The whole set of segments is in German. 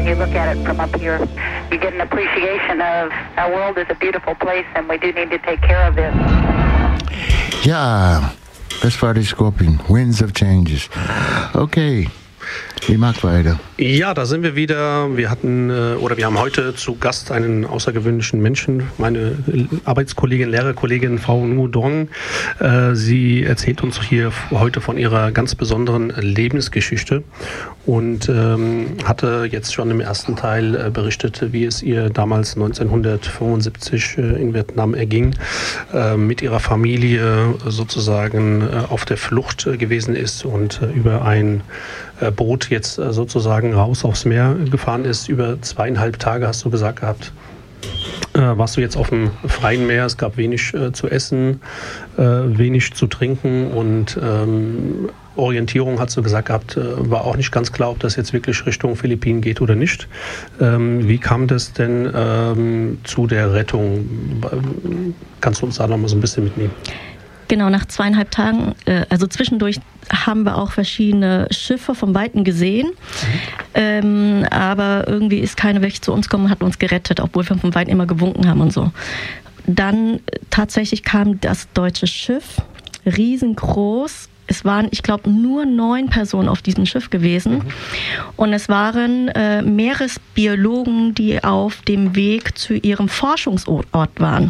when you look at it from up here. You get an appreciation of our world is a beautiful place and we do need to take care of it. Ja, das war die Scorpion. Winds of Changes. Okay. Wie mag weiter? Ja, da sind wir wieder. Wir haben heute zu Gast einen außergewöhnlichen Menschen, meine Arbeitskollegin, Lehrerkollegin Frau Nu Dong. Sie erzählt uns hier heute von ihrer ganz besonderen Lebensgeschichte und hatte jetzt schon im ersten Teil berichtet, wie es ihr damals 1975 in Vietnam erging, mit ihrer Familie sozusagen auf der Flucht gewesen ist und über ein Boot jetzt sozusagen raus aufs Meer gefahren ist. Über 2,5 Tage, hast du gesagt gehabt, warst du jetzt auf dem freien Meer. Es gab wenig zu essen, wenig zu trinken und Orientierung, hast du gesagt gehabt, war auch nicht ganz klar, ob das jetzt wirklich Richtung Philippinen geht oder nicht. Wie kam das denn zu der Rettung? Kannst du uns da noch mal so ein bisschen mitnehmen? Genau, nach 2,5 Tagen, also zwischendurch haben wir auch verschiedene Schiffe vom Weiten gesehen, aber irgendwie ist keiner wirklich zu uns gekommen und hat uns gerettet, obwohl wir vom Weiten immer gewunken haben und so. Dann tatsächlich kam das deutsche Schiff, riesengroß. Es waren, ich glaube, nur 9 Personen auf diesem Schiff gewesen. Und es waren Meeresbiologen, die auf dem Weg zu ihrem Forschungsort waren.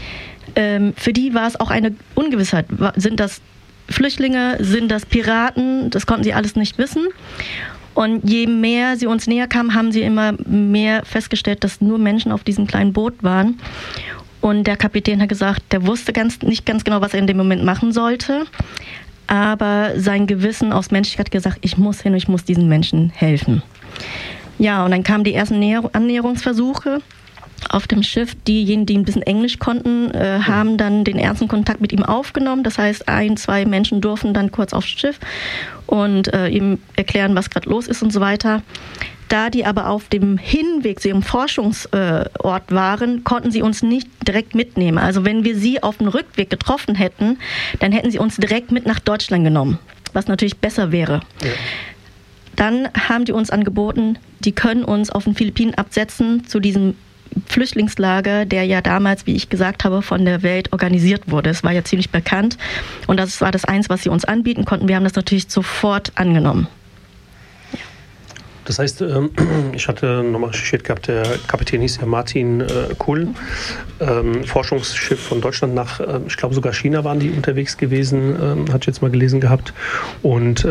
Für die war es auch eine Ungewissheit. Sind das Flüchtlinge? Sind das Piraten? Das konnten sie alles nicht wissen. Und je mehr sie uns näher kamen, haben sie immer mehr festgestellt, dass nur Menschen auf diesem kleinen Boot waren. Und der Kapitän hat gesagt, der wusste nicht ganz genau, was er in dem Moment machen sollte. Aber sein Gewissen aus Menschlichkeit hat gesagt, ich muss hin und ich muss diesen Menschen helfen. Ja, und dann kamen die ersten Annäherungsversuche auf dem Schiff. Diejenigen, die ein bisschen Englisch konnten, haben dann den ersten Kontakt mit ihm aufgenommen. Das heißt, 2 Menschen durften dann kurz aufs Schiff und ihm erklären, was gerade los ist und so weiter. Da die aber auf dem Hinweg zu ihrem Forschungsort waren, konnten sie uns nicht direkt mitnehmen. Also wenn wir sie auf dem Rückweg getroffen hätten, dann hätten sie uns direkt mit nach Deutschland genommen, was natürlich besser wäre. Ja. Dann haben die uns angeboten, die können uns auf den Philippinen absetzen zu diesem Flüchtlingslager, der ja damals, wie ich gesagt habe, von der Welt organisiert wurde. Es war ja ziemlich bekannt und das war das Eins, was sie uns anbieten konnten. Wir haben das natürlich sofort angenommen. Ja. Das heißt, ich hatte nochmal recherchiert gehabt, der Kapitän hieß ja Martin Kuhl, Forschungsschiff von Deutschland nach, ich glaube sogar China waren die unterwegs gewesen, hatte ich jetzt mal gelesen gehabt. Und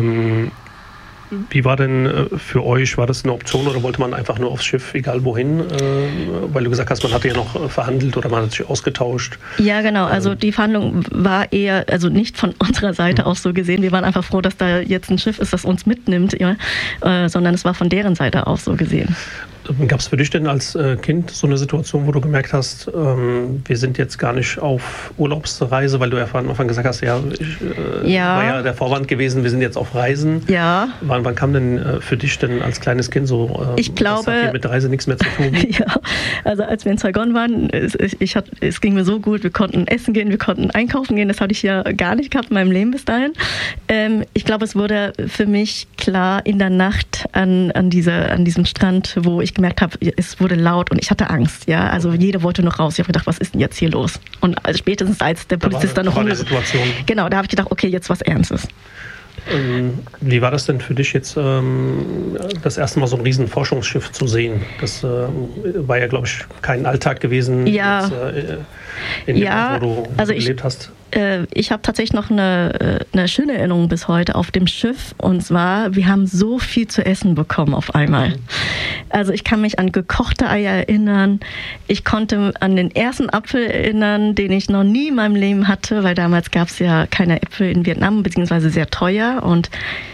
wie war denn für euch, war das eine Option oder wollte man einfach nur aufs Schiff, egal wohin? Weil du gesagt hast, man hatte ja noch verhandelt oder man hat sich ausgetauscht. Ja, genau. Also die Verhandlung war eher, also nicht von unserer Seite aus so gesehen. Wir waren einfach froh, dass da jetzt ein Schiff ist, das uns mitnimmt, ja, sondern es war von deren Seite aus so gesehen. Gab es für dich denn als Kind so eine Situation, wo du gemerkt hast, wir sind jetzt gar nicht auf Urlaubsreise, weil du ja am Anfang gesagt hast, war ja der Vorwand gewesen, wir sind jetzt auf Reisen. Ja. Wann kam denn für dich denn als kleines Kind so, ich glaube, das hat hier mit Reise nichts mehr zu tun? Ja, also als wir in Saigon waren, es ging mir so gut, wir konnten essen gehen, wir konnten einkaufen gehen, das hatte ich ja gar nicht gehabt in meinem Leben bis dahin. Ich glaube, es wurde für mich klar in der Nacht an diesem Strand, wo ich gemerkt habe, es wurde laut und ich hatte Angst. Ja, also jeder wollte noch raus. Ich habe gedacht, was ist denn jetzt hier los? Und spätestens als der Polizist dann noch genau, da habe ich gedacht, okay, jetzt was Ernstes. Wie war das denn für dich jetzt, das erste Mal so ein riesen Forschungsschiff zu sehen? Das war ja, glaube ich, kein Alltag gewesen, ja. In dem Ort, wo du gelebt hast. Ich habe tatsächlich noch eine schöne Erinnerung bis heute auf dem Schiff. Und zwar, wir haben so viel zu essen bekommen auf einmal. Also ich kann mich an gekochte Eier erinnern. Ich konnte an den ersten Apfel erinnern, den ich noch nie in meinem Leben hatte, weil damals gab es ja keine Äpfel in Vietnam, beziehungsweise sehr teuer. Und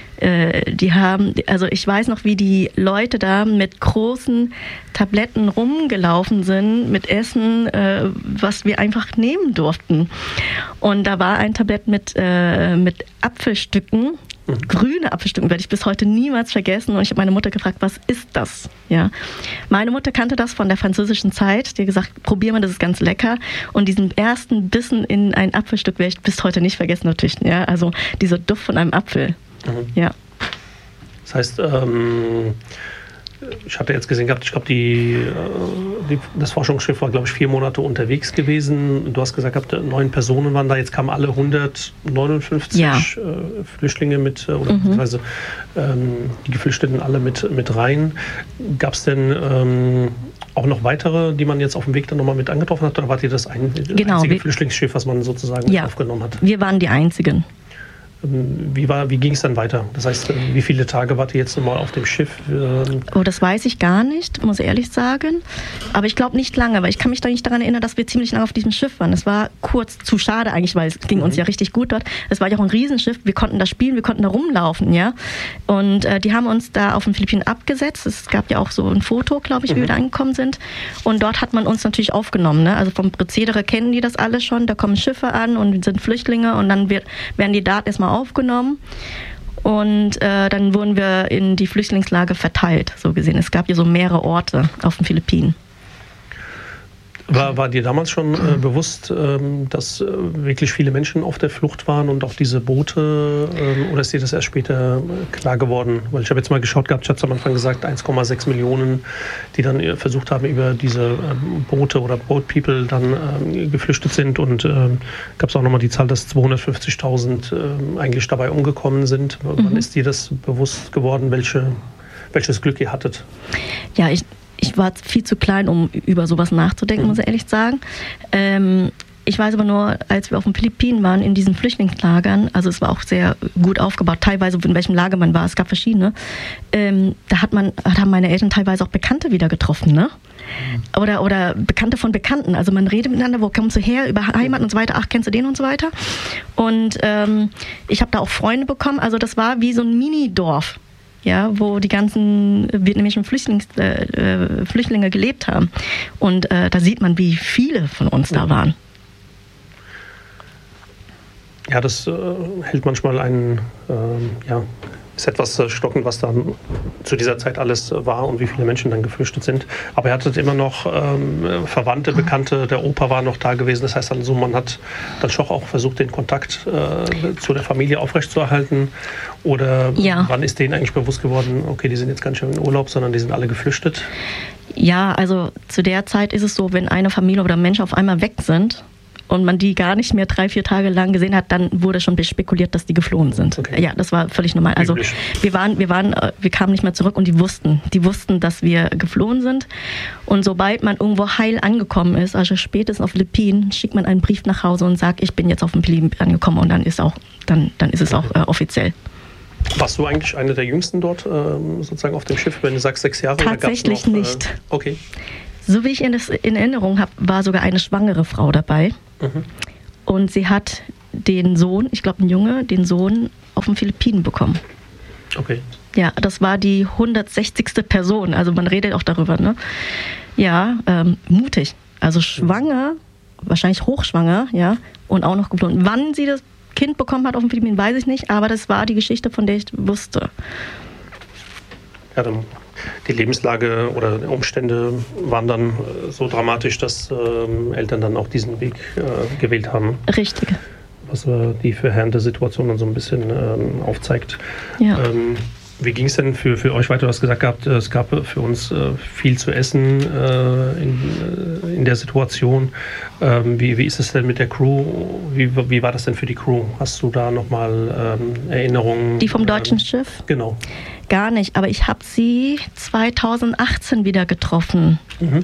ich weiß noch, wie die Leute da mit großen Tabletten rumgelaufen sind mit Essen, was wir einfach nehmen durften. Und da war ein Tablett mit Apfelstücken, grüne Apfelstücken, werde ich bis heute niemals vergessen. Und ich habe meine Mutter gefragt, was ist das? Ja. Meine Mutter kannte das von der französischen Zeit. Die hat gesagt, probier mal, das ist ganz lecker. Und diesen ersten Bissen in ein Apfelstück werde ich bis heute nicht vergessen natürlich. Ja. Also dieser Duft von einem Apfel. Ja. Das heißt, ich hatte jetzt gesehen gehabt, ich glaube, das Forschungsschiff war, glaube ich, 4 Monate unterwegs gewesen. Du hast gesagt gehabt, 9 Personen waren da. Jetzt kamen alle 159 Flüchtlinge mit, oder beziehungsweise die Geflüchteten alle mit rein. Gab es denn auch noch weitere, die man jetzt auf dem Weg dann nochmal mit angetroffen hat? Oder wart ihr das einzige Flüchtlingsschiff, was man sozusagen aufgenommen hat? Wir waren die Einzigen. Wie ging es dann weiter? Das heißt, wie viele Tage wart ihr jetzt nochmal auf dem Schiff? Oh, das weiß ich gar nicht, muss ich ehrlich sagen. Aber ich glaube nicht lange, weil ich kann mich da nicht daran erinnern, dass wir ziemlich lange auf diesem Schiff waren. Es war kurz zu schade eigentlich, weil es ging uns ja richtig gut dort. Es war ja auch ein Riesenschiff, wir konnten da spielen, wir konnten da rumlaufen, ja. Und die haben uns da auf den Philippinen abgesetzt. Es gab ja auch so ein Foto, glaube ich, wie wir da angekommen sind. Und dort hat man uns natürlich aufgenommen, ne? Also vom Prozedere kennen die das alle schon. Da kommen Schiffe an und sind Flüchtlinge und dann werden die Daten erstmal aufgenommen und dann wurden wir in die Flüchtlingslager verteilt, so gesehen. Es gab ja so mehrere Orte auf den Philippinen. War dir damals schon bewusst, dass wirklich viele Menschen auf der Flucht waren und auch diese Boote, oder ist dir das erst später klar geworden? Weil ich habe jetzt mal geschaut gehabt, ich hatte am Anfang gesagt, 1,6 Millionen, die dann versucht haben, über diese Boote oder Boat People dann geflüchtet sind, und gab es auch nochmal die Zahl, dass 250.000 eigentlich dabei umgekommen sind. Wann ist dir das bewusst geworden, welches Glück ihr hattet? Ja, ich war viel zu klein, um über sowas nachzudenken, muss ich ehrlich sagen. Ich weiß aber nur, als wir auf den Philippinen waren, in diesen Flüchtlingslagern, also es war auch sehr gut aufgebaut, teilweise in welchem Lager man war, es gab verschiedene, da haben meine Eltern teilweise auch Bekannte wieder getroffen, ne? Oder Bekannte von Bekannten, also man redet miteinander, wo kommst du her, über Heimat und so weiter, ach, kennst du den und so weiter. Und ich habe da auch Freunde bekommen, also das war wie so ein Mini-Dorf. Ja, wo die ganzen vietnamesischen Flüchtlinge gelebt haben. Und da sieht man, wie viele von uns da waren. Ja, das hält manchmal einen, ist etwas stockend, was dann zu dieser Zeit alles war und wie viele Menschen dann geflüchtet sind. Aber ihr hattet immer noch Verwandte, Bekannte, der Opa war noch da gewesen. Das heißt also, man hat dann schon auch versucht, den Kontakt zu der Familie aufrechtzuerhalten. Oder wann ist denen eigentlich bewusst geworden, okay, die sind jetzt gar nicht im Urlaub, sondern die sind alle geflüchtet? Ja, also zu der Zeit ist es so, wenn eine Familie oder Menschen auf einmal weg sind und man die gar nicht mehr 3-4 Tage lang gesehen hat, dann wurde schon spekuliert, dass die geflohen sind. Okay. Ja, das war völlig normal. Also wir kamen nicht mehr zurück und die wussten, dass wir geflohen sind. Und sobald man irgendwo heil angekommen ist, also spätestens auf Philippinen, schickt man einen Brief nach Hause und sagt, ich bin jetzt auf dem Philippinen angekommen, und dann ist es auch offiziell. Warst du eigentlich eine der Jüngsten dort sozusagen auf dem Schiff, wenn du sagst 6 Jahre? Tatsächlich oder nicht. Okay. So wie ich das in Erinnerung habe, war sogar eine schwangere Frau dabei. Und sie hat den Sohn, ich glaube ein Junge, den Sohn auf den Philippinen bekommen. Okay. Ja, das war die 160. Person, also man redet auch darüber, ne? Ja, mutig. Also schwanger, wahrscheinlich hochschwanger, ja, und auch noch geflohen. Wann sie das Kind bekommen hat auf den Philippinen, weiß ich nicht, aber das war die Geschichte, von der ich wusste. Ja, dann die Lebenslage oder Umstände waren dann so dramatisch, dass Eltern dann auch diesen Weg gewählt haben. Richtig. Was die verheerende Situation dann so ein bisschen aufzeigt. Ja. Wie ging es denn für euch weiter? Du hast gesagt gehabt, es gab für uns viel zu essen in der Situation. Wie ist es denn mit der Crew? Wie war das denn für die Crew? Hast du da nochmal Erinnerungen? Die vom deutschen Schiff? Genau. Gar nicht, aber ich habe sie 2018 wieder getroffen.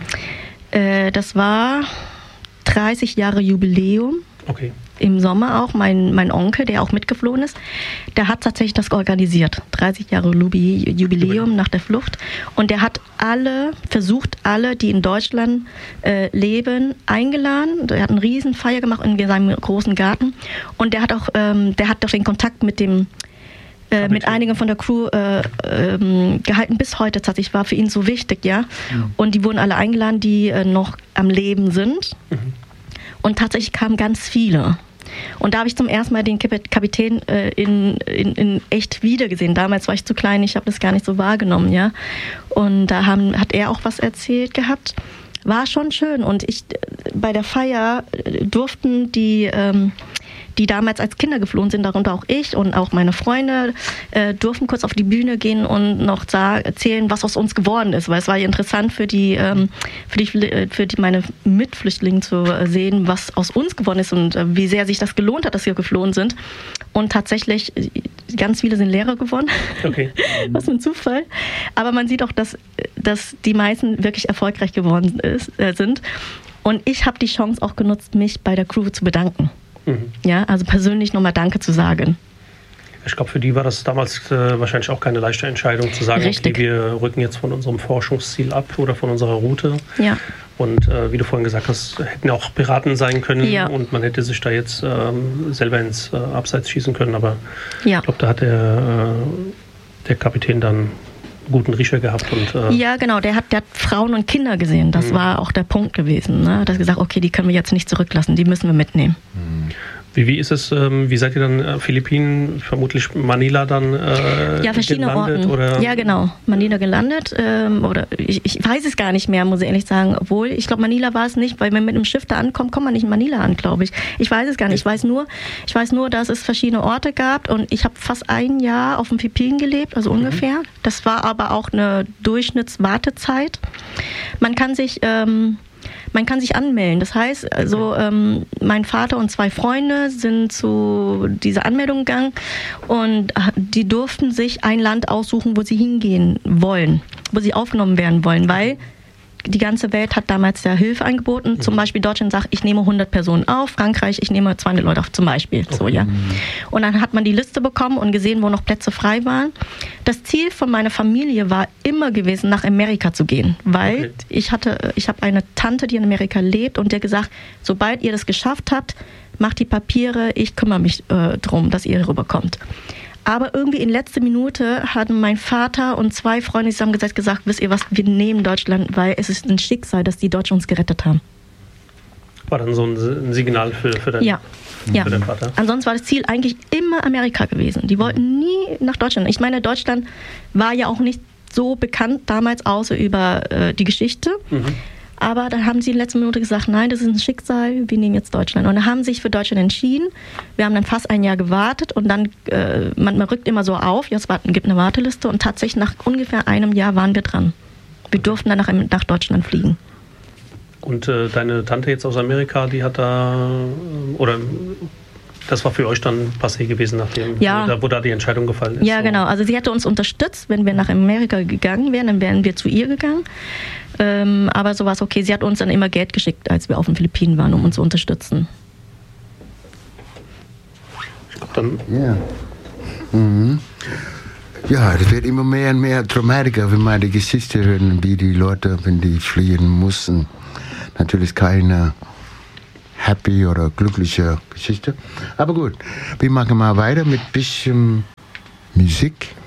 Das war 30 Jahre Jubiläum. Okay. Im Sommer auch, mein Onkel, der auch mitgeflohen ist, der hat tatsächlich das organisiert. 30 Jahre Jubiläum nach der Flucht. Und der hat versucht, alle, die in Deutschland leben, eingeladen. Der hat eine riesen Feier gemacht in seinem großen Garten. Und der hat auch den Kontakt mit einigen von der Crew gehalten bis heute tatsächlich, war für ihn so wichtig, ja. Und die wurden alle eingeladen, die noch am Leben sind. Und tatsächlich kamen ganz viele. Und da habe ich zum ersten Mal den Kapitän in echt wiedergesehen. Damals war ich zu klein, ich habe das gar nicht so wahrgenommen, ja. Und da hat er auch was erzählt gehabt. War schon schön. Und bei der Feier durften die die damals als Kinder geflohen sind, darunter auch ich und auch meine Freunde, durften kurz auf die Bühne gehen und noch erzählen, was aus uns geworden ist. Weil es war ja interessant für meine Mitflüchtlinge zu sehen, was aus uns geworden ist und wie sehr sich das gelohnt hat, dass wir geflohen sind. Und tatsächlich, ganz viele sind Lehrer geworden. Okay. Was für ein Zufall. Aber man sieht auch, dass die meisten wirklich erfolgreich geworden sind. Und ich habe die Chance auch genutzt, mich bei der Crew zu bedanken. Ja, also persönlich nochmal Danke zu sagen. Ich glaube, für die war das damals wahrscheinlich auch keine leichte Entscheidung zu sagen, okay, wir rücken jetzt von unserem Forschungsziel ab oder von unserer Route. Ja. Und wie du vorhin gesagt hast, hätten auch Piraten sein können und man hätte sich da jetzt selber ins Abseits schießen können. Aber ich glaube, da hat der Kapitän dann guten Riecher gehabt. Und, ja, genau. Der hat Frauen und Kinder gesehen. Das war auch der Punkt gewesen. Ne? Er hat gesagt, okay, die können wir jetzt nicht zurücklassen, die müssen wir mitnehmen. Wie ist es, wie seid ihr dann, Philippinen, vermutlich Manila dann verschiedene gelandet? Orten. Oder? Ja, genau. Manila gelandet. Oder ich weiß es gar nicht mehr, muss ich ehrlich sagen. Obwohl, ich glaube, Manila war es nicht, weil wenn man mit einem Schiff da ankommt, kommt man nicht in Manila an, glaube ich. Ich weiß es gar nicht. Ich weiß nur, dass es verschiedene Orte gab und ich habe fast ein Jahr auf den Philippinen gelebt, also ungefähr. Das war aber auch eine Durchschnittswartezeit. Man kann sich anmelden. Das heißt, also mein Vater und 2 Freunde sind zu dieser Anmeldung gegangen und die durften sich ein Land aussuchen, wo sie hingehen wollen, wo sie aufgenommen werden wollen, weil die ganze Welt hat damals ja Hilfe angeboten. Zum Beispiel Deutschland sagt, ich nehme 100 Personen auf, Frankreich, ich nehme 200 Leute auf, zum Beispiel. So, ja. Und dann hat man die Liste bekommen und gesehen, wo noch Plätze frei waren. Das Ziel von meiner Familie war immer gewesen, nach Amerika zu gehen, weil ich habe eine Tante, die in Amerika lebt und die hat gesagt, sobald ihr das geschafft habt, macht die Papiere, ich kümmere mich drum, dass ihr rüberkommt. Aber irgendwie in letzter Minute hatten mein Vater und 2 Freunde zusammengesetzt gesagt, wisst ihr was, wir nehmen Deutschland, weil es ist ein Schicksal, dass die Deutschen uns gerettet haben. War dann so ein Signal für deinen Vater? Ansonsten war das Ziel eigentlich immer Amerika gewesen. Die wollten nie nach Deutschland. Ich meine, Deutschland war ja auch nicht so bekannt damals, außer über die Geschichte. Aber dann haben sie in letzter Minute gesagt, nein, das ist ein Schicksal, wir nehmen jetzt Deutschland. Und dann haben sie sich für Deutschland entschieden. Wir haben dann fast ein Jahr gewartet und dann, man rückt immer so auf, jetzt gibt eine Warteliste und tatsächlich nach ungefähr einem Jahr waren wir dran. Wir durften dann nach Deutschland fliegen. Und deine Tante jetzt aus Amerika, die hat da, oder das war für euch dann passé gewesen, nachdem wo da die Entscheidung gefallen ist? Ja, genau. Also sie hätte uns unterstützt, wenn wir nach Amerika gegangen wären, dann wären wir zu ihr gegangen. Aber so war es okay. Sie hat uns dann immer Geld geschickt, als wir auf den Philippinen waren, um uns zu unterstützen. Ich glaube dann... Ja. Ja, das wird immer mehr und mehr dramatischer, wenn man die Geschichte hören, wie die Leute, wenn die fliehen mussten. Natürlich keine happy oder glückliche Geschichte. Aber gut, wir machen mal weiter mit ein bisschen Musik.